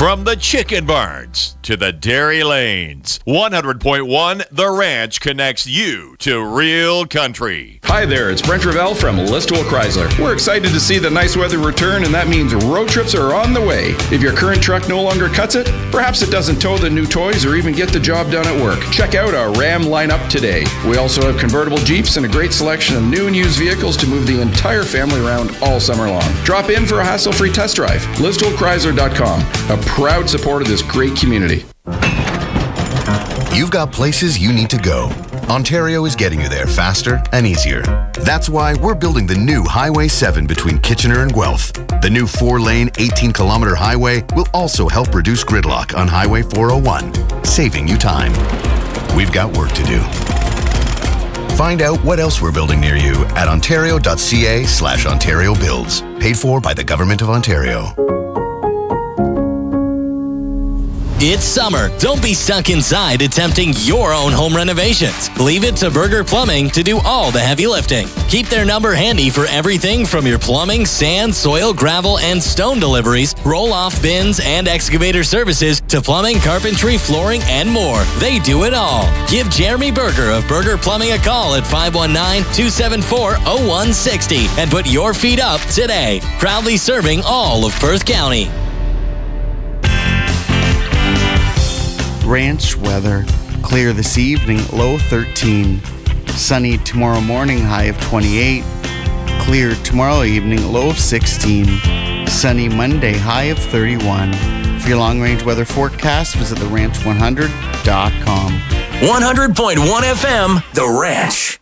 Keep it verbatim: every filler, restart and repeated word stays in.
From the chicken barns to the dairy lanes, one hundred point one The Ranch connects you to real country. Hi there, it's Brent Ravel from Listowel Chrysler. We're excited to see the nice weather return, and that means road trips are on the way. If your current truck no longer cuts it, perhaps it doesn't tow the new toys or even get the job done at work. Check out our Ram lineup today. We also have convertible Jeeps and a great selection of new and used vehicles to move the entire family around all summer long. Drop in for a hassle-free test drive. Listowel Chrysler dot com, a proud supporter of this great community. You've got places you need to go. Ontario is getting you there faster and easier. That's why we're building the new Highway seven between Kitchener and Guelph. The new four-lane, eighteen kilometer highway will also help reduce gridlock on Highway four oh one, saving you time. We've got work to do. Find out what else we're building near you at ontario.ca slash Ontario Builds. Paid for by the Government of Ontario. It's summer. Don't be stuck inside attempting your own home renovations. Leave it to Berger Plumbing to do all the heavy lifting. Keep their number handy for everything from your plumbing, sand, soil, gravel, and stone deliveries, roll-off bins, and excavator services to plumbing, carpentry, flooring, and more. They do it all. Give Jeremy Berger of Berger Plumbing a call at five one nine, two seven four, zero one six zero and put your feet up today. Proudly serving all of Perth County. Ranch weather. Clear this evening, low thirteen. Sunny tomorrow morning, high of twenty-eight. Clear tomorrow evening, low of sixteen. Sunny Monday, high of thirty-one. For your long-range weather forecast, visit the ranch one hundred dot com. one hundred point one F M, The Ranch.